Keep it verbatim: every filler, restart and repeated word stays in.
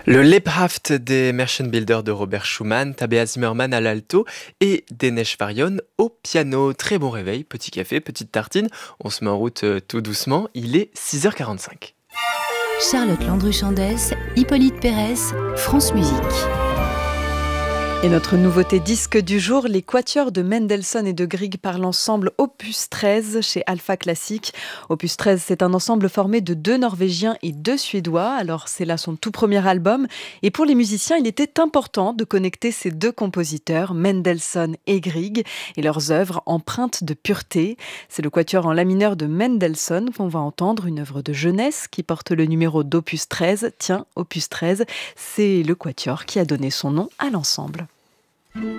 Le Lebhaft des Märchenbilder de Robert Schumann, Tabea Zimmermann à l'alto et Dénèche Varion au piano. Très bon réveil, petit café, petite tartine. On se met en route euh, tout doucement. Il est six heures quarante-cinq. Charlotte Landru-Chandès, Hippolyte Pérez, France Musique. Et notre nouveauté disque du jour, les quatuors de Mendelssohn et de Grieg par l'ensemble Opus treize chez Alpha Classique. Opus treize, c'est un ensemble formé de deux Norvégiens et deux Suédois. Alors c'est là son tout premier album. Et pour les musiciens, il était important de connecter ces deux compositeurs, Mendelssohn et Grieg, et leurs œuvres empreintes de pureté. C'est le quatuor en la mineur de Mendelssohn qu'on va entendre, une œuvre de jeunesse qui porte le numéro d'Opus treize. Tiens, Opus treize, c'est le quatuor qui a donné son nom à l'ensemble.